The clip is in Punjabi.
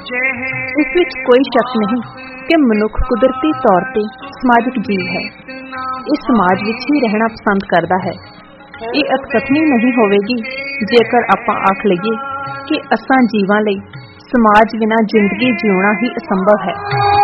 ਇਸ ਵਿੱਚ ਕੋਈ ਸ਼ੱਕ ਨਹੀਂ ਕਿ ਮਨੁੱਖ ਕੁਦਰਤੀ ਤੌਰ ਤੇ ਸਮਾਜਿਕ ਜੀਵ ਹੈ। ਇਹ ਸਮਾਜ ਵਿੱਚ ਹੀ ਰਹਿਣਾ ਪਸੰਦ ਕਰਦਾ ਹੈ। ਇਹ ਅਤਕਥਨੀ ਨਹੀਂ ਹੋਵੇਗੀ ਜੇਕਰ ਆਪਾਂ ਆਖ ਲਈਏ ਕਿ ਅਸਾਂ ਜੀਵਾਂ ਲਈ ਸਮਾਜ ਬਿਨਾਂ ਜ਼ਿੰਦਗੀ ਜਿਉਣਾ ਹੀ ਅਸੰਭਵ ਹੈ।